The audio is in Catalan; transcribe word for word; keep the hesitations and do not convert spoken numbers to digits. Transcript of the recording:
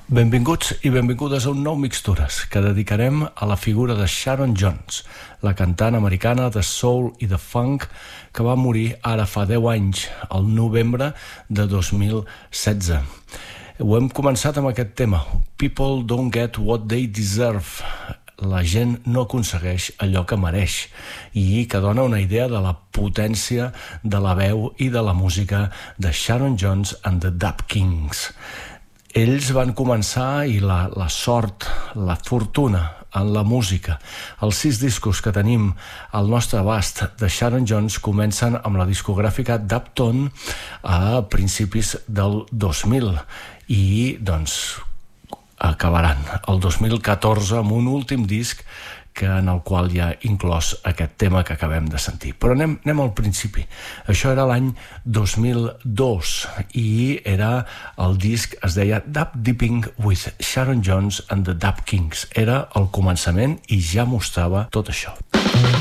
Benvinguts i benvingudes a un nou Mixtures que dedicarem a la figura de Sharon Jones, la cantant americana de soul i de funk que va morir ara fa deu anys, el novembre de dos mil setze. Ho hem començat amb aquest tema, People Don't Get What They Deserve. La gent no aconsegueix allò que mereix, i que dona una idea de la potència de la veu i de la música de Sharon Jones and the Dap Kings. Ells van començar i la, la sort, la fortuna en la música. Els sis discos que tenim al nostre abast de Sharon Jones comencen amb la discogràfica Daptone a principis del dos mil i doncs acabaran el dos mil catorze amb un últim disc que en el qual hi ha inclòs aquest tema que acabem de sentir. Però anem, anem al principi. Això era l'any dos mil dos i era el disc, es deia Dap Dipping with Sharon Jones and the Dap Kings. Era el començament i ja mostrava tot això.